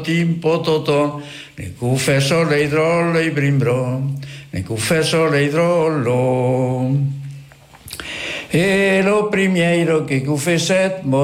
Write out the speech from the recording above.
tempo toto, ne confesso le drolle i brimbro, ne confesso le drollo. E lo primiero che confesset